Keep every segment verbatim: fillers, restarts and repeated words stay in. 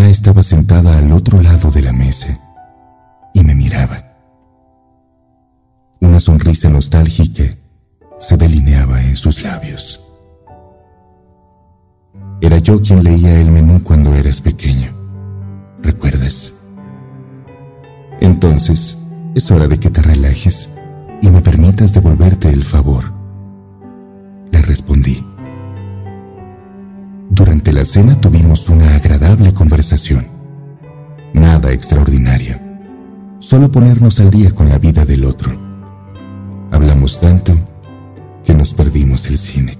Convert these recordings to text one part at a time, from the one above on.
estaba sentada al otro lado de la mesa y me miraba. Una sonrisa nostálgica se delineaba en sus labios. Era yo quien leía el menú cuando eras pequeño, ¿recuerdas? Entonces, es hora de que te relajes y me permitas devolverte el favor, le respondí. Durante la cena tuvimos una agradable conversación. Nada extraordinario, solo ponernos al día con la vida del otro. Hablamos tanto que nos perdimos el cine.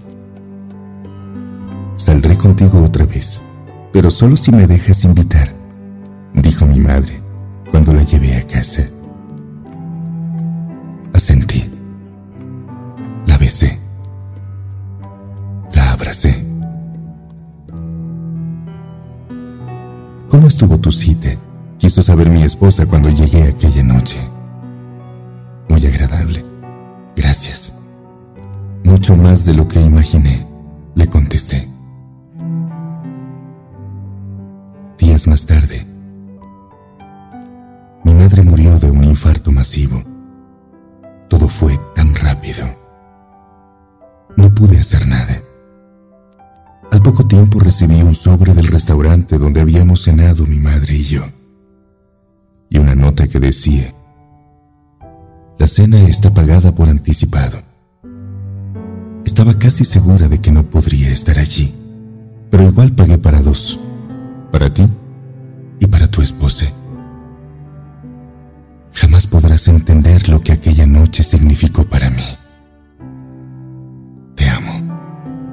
Saldré contigo otra vez, pero solo si me dejas invitar, dijo mi madre cuando la llevé a casa. Asentí. La besé. La abracé. ¿Cómo estuvo tu cita?, quiso saber mi esposa cuando llegué aquella noche. Muy agradable. Gracias. Mucho más de lo que imaginé, le contesté. Días más tarde, mi madre murió de un infarto masivo. Todo fue tan rápido. No pude hacer nada. Al poco tiempo recibí un sobre del restaurante donde habíamos cenado mi madre y yo, y una nota que decía: la cena está pagada por anticipado. Estaba casi segura de que no podría estar allí, pero igual pagué para dos, para ti y para tu esposa. Jamás podrás entender lo que aquella noche significó para mí.